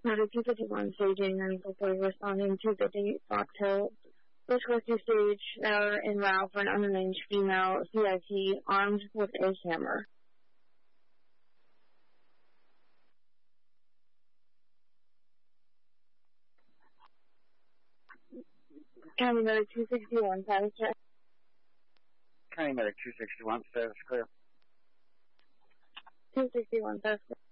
County 251 staging and quickly responding to the Fox Hill Bush rescue stage that are en route for an unnamed female CIT armed with a hammer. County Medic 261, status check. County Medic 261, status clear. 261, status clear.